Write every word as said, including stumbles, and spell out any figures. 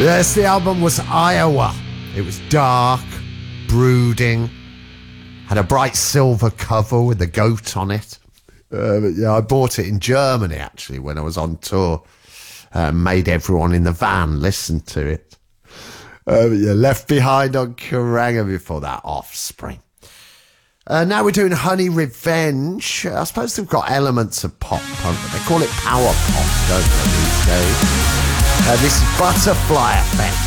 Yes, the album was Iowa. It was dark, brooding, had a bright silver cover with a goat on it. Uh, but yeah, I bought it in Germany, actually, when I was on tour. Uh, made everyone in the van listen to it. Uh, but yeah, Left Behind on Kerrang! Before that, Offspring. Uh, now we're doing Honey Revenge. I suppose they've got elements of pop punk, but they call it power pop, don't they, these days? Uh, this is Butterfly Effect.